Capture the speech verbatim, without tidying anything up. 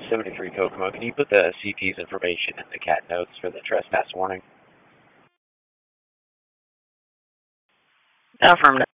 seventy-three Kokomo. Can you put the C P's information in the cat notes for the trespass warning? Affirmative.